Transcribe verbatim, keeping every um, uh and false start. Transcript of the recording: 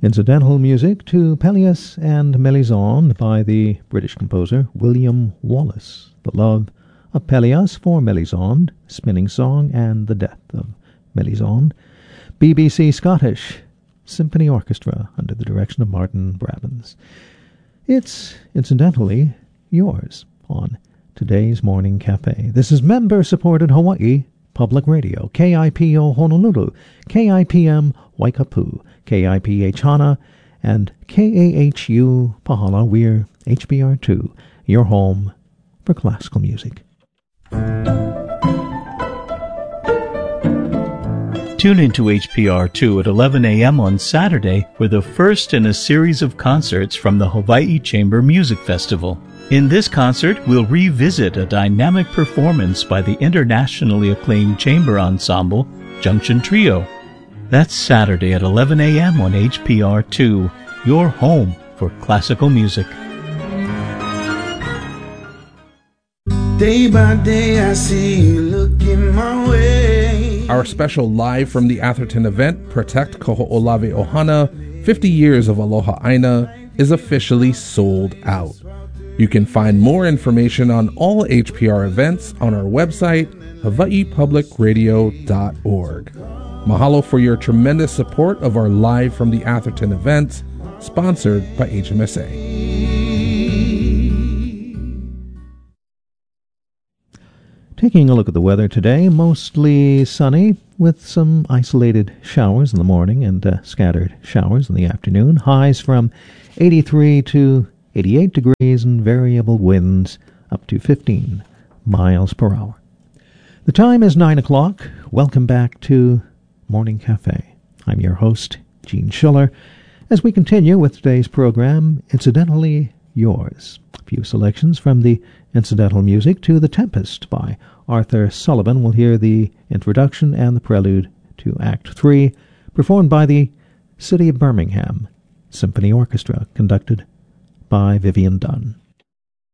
Incidental music to Pelléas and Mélisande by the British composer William Wallace. The love of Pelléas for Mélisande, spinning song, and the death of Mélisande. B B C Scottish Symphony Orchestra under the direction of Martin Brabants. It's incidentally yours on today's Morning Cafe. This is member-supported Hawaii Public Radio, K I P O Honolulu, K I P M Waikapu, K I P H Hana, and K A H U Pahala. We're H P R two, your home for classical music. Tune into H P R two at eleven a.m. on Saturday for the first in a series of concerts from the Hawaii Chamber Music Festival. In this concert, we'll revisit a dynamic performance by the internationally acclaimed chamber ensemble, Junction Trio. That's Saturday at eleven a.m. on H P R two, your home for classical music. Day by day I see you looking my way. Our special Live from the Atherton event, Protect Kaho'olawe Ohana, fifty years of Aloha Aina, is officially sold out. You can find more information on all H P R events on our website, hawaii public radio dot org. Mahalo for your tremendous support of our Live from the Atherton events, sponsored by H M S A. Taking a look at the weather today, mostly sunny with some isolated showers in the morning and uh, scattered showers in the afternoon. Highs from eighty-three to eighty-eight degrees and variable winds up to fifteen miles per hour. The time is nine o'clock. Welcome back to Morning Cafe. I'm your host, Gene Schiller, as we continue with today's program, Incidentally Yours. A few selections from the incidental music to The Tempest by Arthur Sullivan. We'll hear the introduction and the prelude to Act three, performed by the City of Birmingham Symphony Orchestra, conducted by Vivian Dunn.